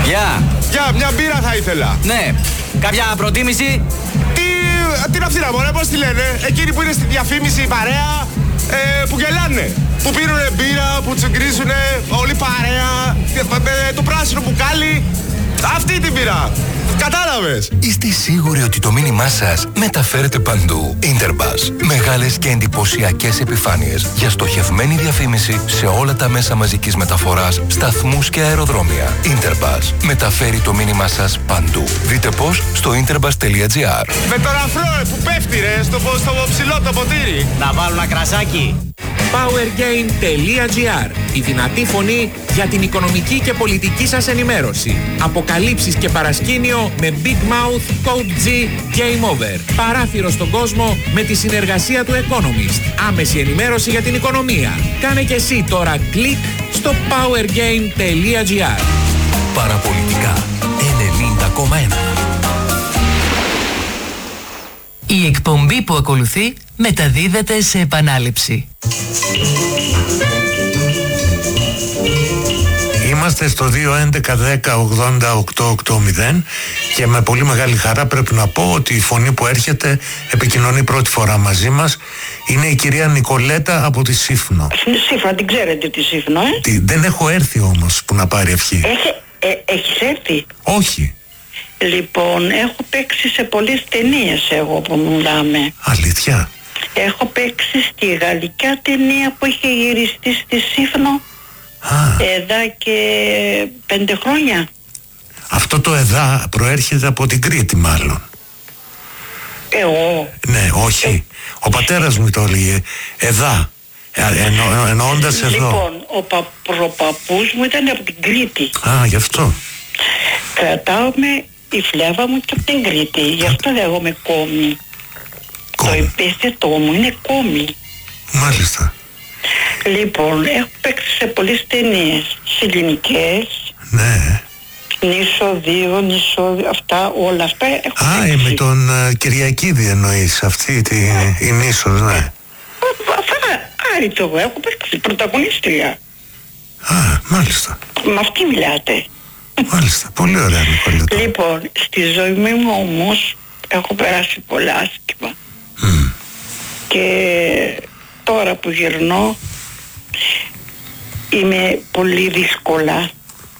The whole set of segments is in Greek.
Γεια. Γεια, μια μπύρα θα ήθελα. Ναι. Κάποια προτίμηση? Τι να φθήρα, μωρέ, πώς τη λένε? Εκείνοι που είναι στη διαφήμιση η παρέα, που γελάνε. Που πίνουνε μπύρα, που τσιγκρίζουνε, όλη παρέα, το πράσινο μπουκάλι. Αυτή την πήρα. Κατάλαβες. Είστε σίγουροι ότι το μήνυμά σας μεταφέρεται παντού? Interbus. Μεγάλες και εντυπωσιακές επιφάνειες για στοχευμένη διαφήμιση σε όλα τα μέσα μαζικής μεταφοράς, σταθμούς και αεροδρόμια. Interbus. Μεταφέρει το μήνυμά σας παντού. Δείτε πώς στο interbus.gr. Με τον αφρό που πέφτει ρε, στο ψηλό το ποτήρι. Να βάλω ένα κρασάκι. Powergain.gr. Η δυνατή φωνή για την οικονομική και πολιτική σας ενημέρωση. Αποκαλύψεις και παρασκήνιο με Big Mouth, Code G, Game Over. Παράθυρο στον κόσμο με τη συνεργασία του Economist. Άμεση ενημέρωση για την οικονομία. Κάνε και εσύ τώρα κλικ στο powergain.gr. Παραπολιτικά 90,1. Η εκπομπή που ακολουθεί μεταδίδεται σε επανάληψη. Είμαστε στο 2.11.10.80.880 και με πολύ μεγάλη χαρά πρέπει να πω ότι η φωνή που έρχεται επικοινωνεί πρώτη φορά μαζί μας είναι η κυρία Νικολέτα από τη Σύφνο. Σύφνο, την ξέρετε τη Σύφνο, Δεν έχω έρθει όμως που να πάρει ευχή. Έχεις έρθει? Όχι. Λοιπόν, έχω παίξει σε πολλές ταινίες εγώ που μιλάμε. Αλήθεια? Έχω παίξει στη γαλλικιά ταινία που είχε γυριστεί στη Σύφνο εδώ και 5 χρόνια. Αυτό το εδά προέρχεται από την Κρήτη μάλλον. Εγώ? Ναι, όχι. Ο πατέρας μου το έλεγε εδά, εννοώντας εδώ. Λοιπόν, ο προπαππούς μου ήταν από την Κρήτη. Γι' αυτό. Κρατάω με η φλέβα μου και από την Κρήτη. Γι' αυτό λέγομαι κόμι. Το επίθετό μου είναι κόμι. Μάλιστα. Λοιπόν, έχω παίξει σε πολλές ταινίες ελληνικές. Ναι. Νήσο 2, Νήσο, αυτά, όλα αυτά έχω παίξει. Με τον Κυριακίδη εννοείς αυτή η Νήσος, ναι. Αυτά, άρρητο εγώ, έχω παίξει πρωταγωνίστρια. Μάλιστα. Με αυτή μιλάτε? Μάλιστα, πολύ ωραία Νικολέτα. Λοιπόν, στη ζωή μου όμως έχω περάσει πολλά άσχημα. Και τώρα που γυρνώ είμαι πολύ δύσκολα,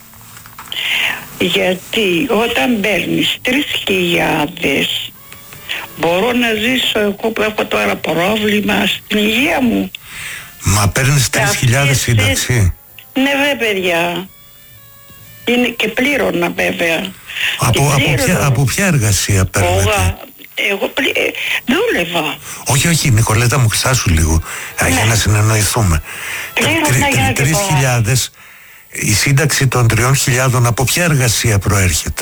γιατί όταν παίρνεις 3.000 μπορώ να ζήσω εγώ που έχω τώρα πρόβλημα στην υγεία μου. Μα παίρνεις 3.000 σύνταξη? Ναι βέβαια παιδιά. Είναι και πλήρωνα βέβαια. Από ποια εργασία παίρνετε? Εγώ δούλευα. Όχι Νικολέτα μου, ξάσου λίγο για να συνεννοηθούμε. 3.000 η σύνταξη των 3.000 από ποια εργασία προέρχεται?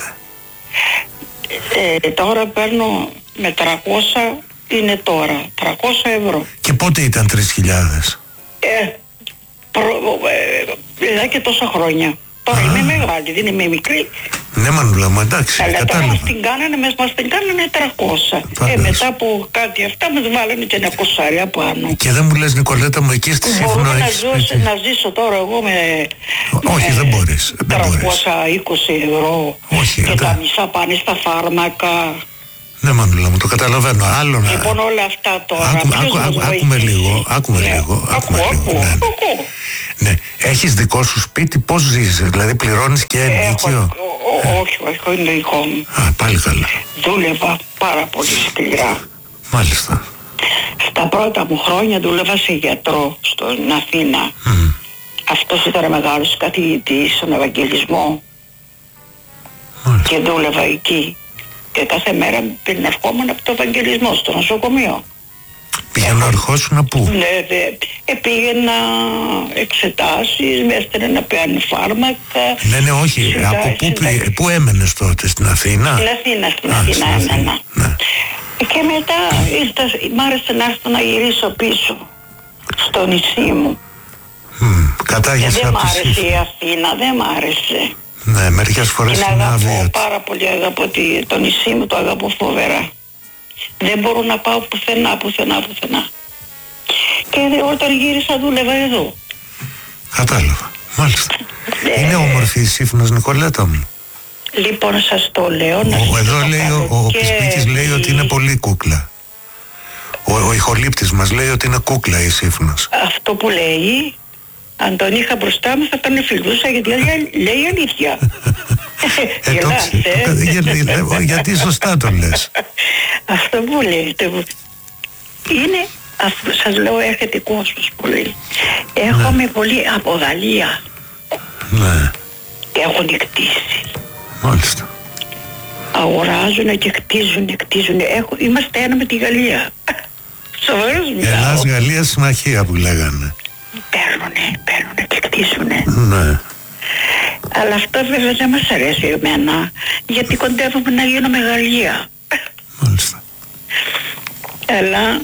Τώρα παίρνω με 300, είναι τώρα 300 ευρώ. Και πότε ήταν 3.000? Εδώ και τόσα χρόνια. Τώρα είμαι μεγάλη, δεν είμαι μικρή. Ναι μανούλα μου, εντάξει, αλλά κατάλαβα. τώρα μας την κάνανε 300. Μετά από κάτι αυτά μας βάλανε και 100 πάνω. Και δεν μου λες Νικολέτα μου, εκεί στη Σύφνο να ζήσω τώρα εγώ με... Όχι, δεν μπορείς. 320 ευρώ. Όχι, και τα μισά πάνε στα φάρμακα. Ναι μανούλα μου, το καταλαβαίνω. Άλλο να... Λοιπόν όλα αυτά τώρα. Άκουμε λίγο. Ναι. Έχεις δικό σου σπίτι, πώς ζεις? Δηλαδή πληρώνεις και ενοίκιο? Όχι, είναι δικό μου. Πάλι καλά. Δούλευα πάρα πολύ σκληρά. Μάλιστα. Στα πρώτα μου χρόνια δούλευα σε γιατρό στην Αθήνα. Αυτός ήταν μεγάλος καθηγητής στον Ευαγγελισμό. Και δούλευα εκεί. Και κάθε μέρα ερχόμουν από το Ευαγγελισμό στο νοσοκομείο. Πήγαινα ερχόσουν πού? Ναι, πήγαινα εξετάσεις, με έστελνε να παίρνει φάρμακα. Ναι, όχι. Από πού έμενες τότε, στην Αθήνα? Στην Αθήνα έμενα. Ναι. Και μετά μ' άρεσε να έρθω να γυρίσω πίσω στο νησί μου. Κατάγεσαι από τη Σύφνο. Δεν μ' άρεσε η Αθήνα, δεν μ' άρεσε. Ναι, μερικές φορές είναι αβίατη. Πάρα πολύ αγαπώ το νησί μου, το αγαπώ φοβερά. Δεν μπορώ να πάω πουθενά. Και όταν γύρισα δούλευα εδώ. Κατάλαβα, μάλιστα. Είναι όμορφη η Σύφνος Νικολέτα μου? Λοιπόν, σας το λέω. Εδώ λέει ο Πισπίκης λέει ότι είναι πολύ κούκλα. Ο ηχολήπτης μας λέει ότι είναι κούκλα η Σύφνος. Αυτό που λέει, αν τον είχα μπροστά μου θα τον φιλούσα, γιατί λέει αλήθεια. Γιατί σωστά το λες. Αυτό που λέτε είναι, σας λέω, έρχεται κόσμος πολύ. Έχουμε πολύ από Γαλλία. Ναι. Έχουν κτίσει. Μάλιστα. Αγοράζουν και κτίζουν. Είμαστε ένα με τη Γαλλία. Σοβαρός μιλάω. Ελλάς-Γαλλία συμμαχία που λέγανε. Παίρνουνε και κτίζουνε. Ναι. Αλλά αυτό βέβαια δεν μας αρέσει εμένα, γιατί κοντεύουμε να γίνουμε Γαλλία. Μάλιστα. Αλλά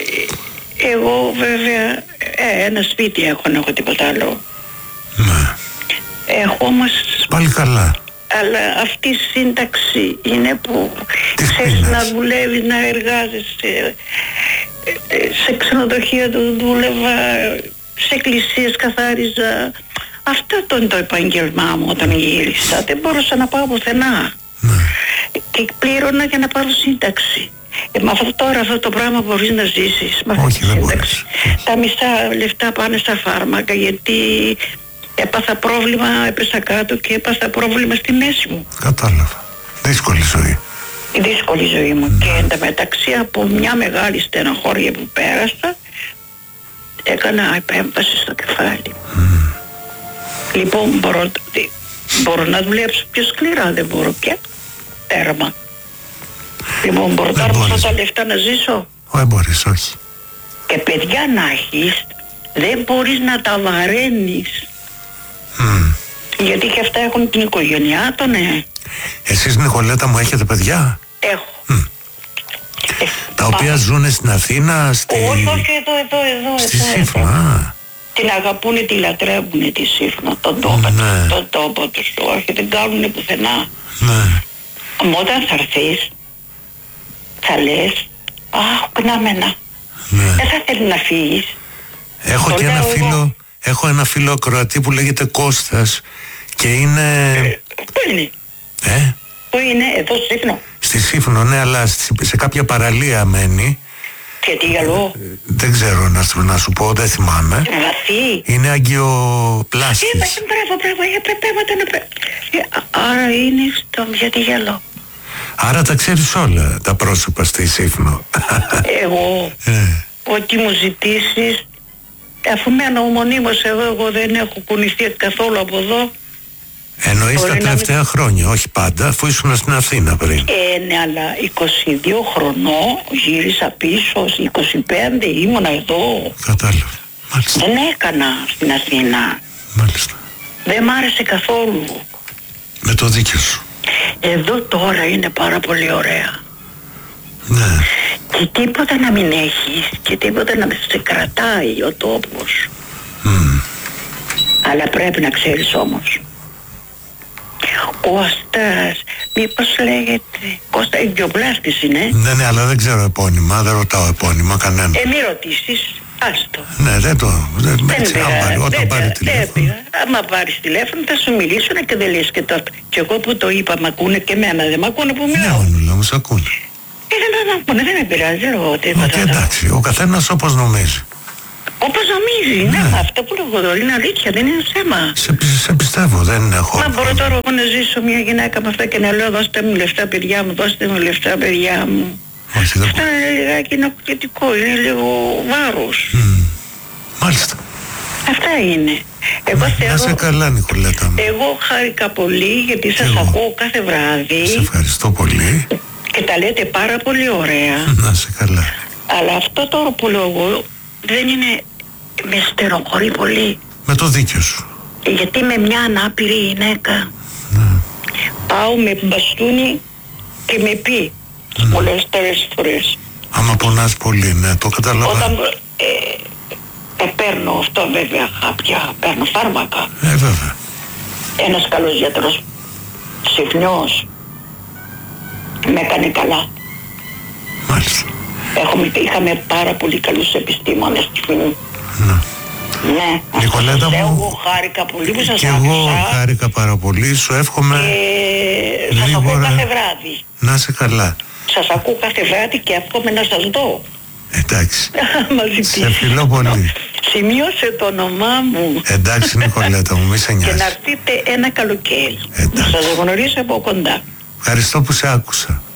εγώ βέβαια ένα σπίτι έχω τίποτα άλλο. Ναι. Έχω όμως... Πάλι καλά. Αλλά αυτή η σύνταξη είναι που ξέρεις να δουλεύεις, να εργάζεσαι. Σε ξενοδοχεία δούλευα, σε εκκλησίες καθάριζα. Αυτό ήταν το επάγγελμά μου όταν γύρισα. Δεν μπορούσα να πάω πουθενά. Και πλήρωνα για να πάρω σύνταξη. Με αυτό το πράγμα μπορείς να ζήσεις. Όχι, δεν μπορείς. Τα μισά λεφτά πάνε στα φάρμακα, γιατί έπαθα πρόβλημα, έπεσα κάτω και έπαθα πρόβλημα στη μέση μου. Κατάλαβα. Δύσκολη ζωή. Η δύσκολη ζωή μου. Και εντωμεταξύ από μια μεγάλη στενοχώρια που πέρασα, έκανα επέμβαση στο κεφάλι. Λοιπόν, μπορώ να δουλέψω πιο σκληρά, δεν μπορώ πια. Τέρμα. Λοιπόν, μπορώ τώρα με αυτά τα λεφτά να ζήσω. Δεν μπορείς, όχι. Και παιδιά να έχεις, δεν μπορείς να τα βαραίνεις. Γιατί και αυτά έχουν την οικογένειά των, Εσείς, Νικολέτα μου, έχετε παιδιά? Έχω. Τα οποία ζουν στην Αθήνα, όχι, εδώ. Στη Σύφνο, Την αγαπούνε, τη λατρεύουνε τη Σύφνο, τον τόπο τους. Όχι, δεν κάνουνε πουθενά. Ναι. Όταν θα έρθεις, θα λες, πνάμενα. Ναι. Δεν θα θέλει να φύγεις. Έχω ένα φίλο ακροατή που λέγεται Κώστας και είναι... Πού είναι? Πού είναι, εδώ στη Σύφνο? Στη Σύφνο, ναι, αλλά σε κάποια παραλία μένει. Και τι γυαλό? Δεν ξέρω να σου πω, δεν θυμάμαι. Είναι βαθύ. Είναι αγκιοπλάστης. Μπράβο, άρα είναι στο γιατί γυαλό. Άρα τα ξέρεις όλα τα πρόσωπα στη Σύφνο. Εγώ, ό,τι μου ζητήσεις, αφού μένω μονίμως εδώ, εγώ δεν έχω κουνηθεί καθόλου από εδώ. Εννοείς τα τελευταία χρόνια, όχι πάντα, αφού ήσουν στην Αθήνα πριν. Ναι, αλλά 22 χρονών γύρισα πίσω, 25 ήμουνα εδώ. Κατάλαβα. Μάλιστα. Δεν έκανα στην Αθήνα. Μάλιστα. Δεν μ' άρεσε καθόλου. Με το δίκιο σου. Εδώ τώρα είναι πάρα πολύ ωραία. Ναι. Και τίποτα να μην έχεις και τίποτα να σε κρατάει ο τόπος. Αλλά πρέπει να ξέρεις όμως. Κώστας, μήπως λέγεται Κώστα, αγκιοπλάστης είναι? Ναι, αλλά δεν ξέρω επώνυμα, δεν ρωτάω επώνυμα κανένα. Μη ρωτήσεις, άστο. Ναι, δεν όταν πάρει τηλέφωνο. Άμα πάρεις τηλέφωνο θα σου μιλήσουν και δεν λες και τότε. Και εγώ που το είπα, μ' ακούνε και εμένα, δεν μ' ακούνε που μιλάω. Ναι, όλα μας ακούνε. Δεν με πειράζει, δεν λέγω τίποτα. Εντάξει, ο καθένας όπως νομίζει. Όπως νομίζει, ναι, αυτό που λέγω εδώ είναι αλήθεια, δεν είναι θέμα. Σε πιστεύω, δεν έχω. Μα μπορώ τώρα εγώ να ζήσω μια γυναίκα με αυτά και να λέω δώστε μου λεφτά παιδιά μου, δώστε μου λεφτά παιδιά μου. Όχι, δεν αυτό είναι λιγάκι ναρκωτικό, είναι λίγο βάρος. Μάλιστα. Αυτά είναι. Να είσαι καλά, Νικολέτα μου. Εγώ χάρηκα πολύ γιατί σας ακούω κάθε βράδυ. Σε ευχαριστώ πολύ. Και τα λέτε πάρα πολύ ωραία. Να είσαι καλά. Αλλά αυτό τώρα που λέω εγώ δεν είναι, με στενοχωρεί πολύ. Με το δίκιο σου. Γιατί με μια ανάπηρη γυναίκα πάω με μπαστούνι και με πει πολλές φορές. Άμα πονάς πολύ, ναι, το καταλαβαίνω. Όταν παίρνω αυτό βέβαια χάπια, παίρνω φάρμακα. Βέβαια. Ένας καλός γιατρός, Συφνιός, με έκανε καλά. Μάλιστα. Είχαμε πάρα πολύ καλούς επιστήμονες στη Φινή. Ναι. Νικολέτα μου, εγώ χάρηκα πολύ που σας άκουσα. Και εγώ χάρηκα πάρα πολύ. Σου εύχομαι σας ακούω κάθε βράδυ. Να είσαι καλά. Σας ακούω κάθε βράδυ και εύχομαι να σας δω. Εντάξει. Σε φιλώ πολύ. Σημείωσε το όνομά μου. Εντάξει Νικολέτα μου, μη σε νοιάζεις. Και να έρθετε ένα καλοκαίρι. Να σας γνωρίσω από κοντά. Ευχαριστώ που σε άκουσα.